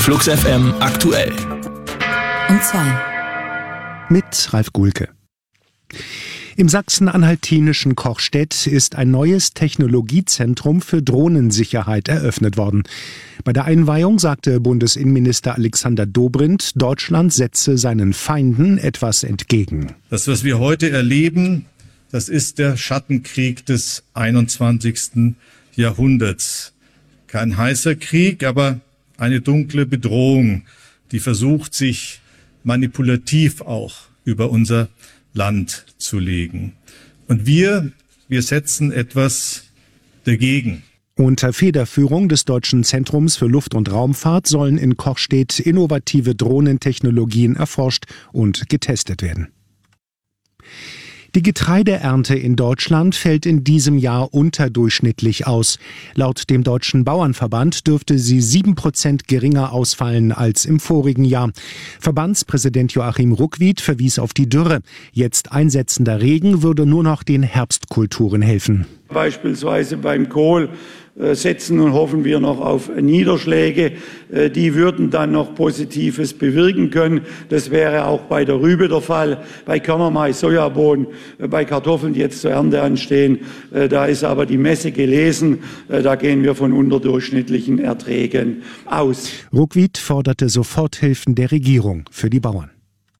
Flux FM aktuell. Und 2. Mit Ralf Gulke. Im sachsen-anhaltinischen Kochstedt ist ein neues Technologiezentrum für Drohnensicherheit eröffnet worden. Bei der Einweihung sagte Bundesinnenminister Alexander Dobrindt, Deutschland setze seinen Feinden etwas entgegen. Das, was wir heute erleben, das ist der Schattenkrieg des 21. Jahrhunderts. Kein heißer Krieg, aber eine dunkle Bedrohung, die versucht, sich manipulativ auch über unser Land zu legen. Und wir setzen etwas dagegen. Unter Federführung des Deutschen Zentrums für Luft- und Raumfahrt sollen in Kochstedt innovative Drohnentechnologien erforscht und getestet werden. Die Getreideernte in Deutschland fällt in diesem Jahr unterdurchschnittlich aus. Laut dem Deutschen Bauernverband dürfte sie 7% geringer ausfallen als im vorigen Jahr. Verbandspräsident Joachim Ruckwied verwies auf die Dürre. Jetzt einsetzender Regen würde nur noch den Herbstkulturen helfen. Beispielsweise beim Kohl setzen und hoffen wir noch auf Niederschläge. Die würden dann noch Positives bewirken können. Das wäre auch bei der Rübe der Fall, bei Körnermais, Sojabohnen, bei Kartoffeln, die jetzt zur Ernte anstehen. Da ist aber die Messe gelesen. Da gehen wir von unterdurchschnittlichen Erträgen aus. Ruckwied forderte Soforthilfen der Regierung für die Bauern.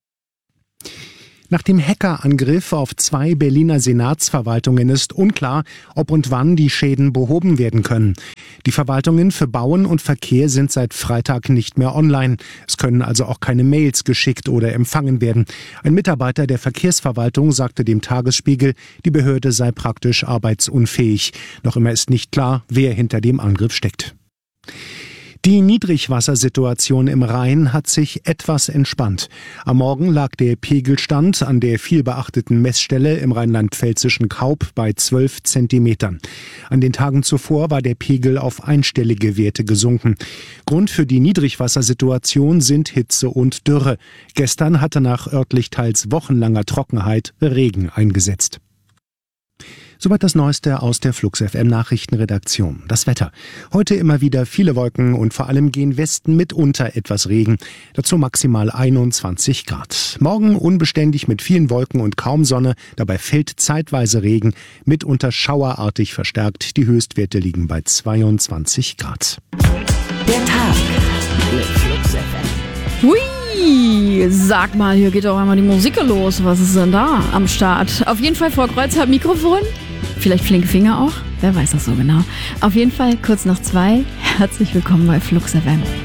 Nach dem Hackerangriff auf 2 Berliner Senatsverwaltungen ist unklar, ob und wann die Schäden behoben werden können. Die Verwaltungen für Bauen und Verkehr sind seit Freitag nicht mehr online. Es können also auch keine Mails geschickt oder empfangen werden. Ein Mitarbeiter der Verkehrsverwaltung sagte dem Tagesspiegel, die Behörde sei praktisch arbeitsunfähig. Noch immer ist nicht klar, wer hinter dem Angriff steckt. Die Niedrigwassersituation im Rhein hat sich etwas entspannt. Am Morgen lag der Pegelstand an der vielbeachteten Messstelle im rheinland-pfälzischen Kaup bei 12 Zentimetern. An den Tagen zuvor war der Pegel auf einstellige Werte gesunken. Grund für die Niedrigwassersituation sind Hitze und Dürre. Gestern hatte nach örtlich teils wochenlanger Trockenheit Regen eingesetzt. Soweit das Neueste aus der Flux FM Nachrichtenredaktion. Das Wetter. Heute immer wieder viele Wolken und vor allem gen Westen mitunter etwas Regen. Dazu maximal 21 Grad. Morgen unbeständig mit vielen Wolken und kaum Sonne. Dabei fällt zeitweise Regen, mitunter schauerartig verstärkt. Die Höchstwerte liegen bei 22 Grad. Der Tag mit Flux FM. Hui, sag mal, hier geht doch einmal die Musik los. Was ist denn da am Start? Auf jeden Fall Frau Kreuz hat Mikrofon. Vielleicht flinke Finger auch. Wer weiß das so genau. Auf jeden Fall kurz nach 2. Herzlich willkommen bei Flux FM.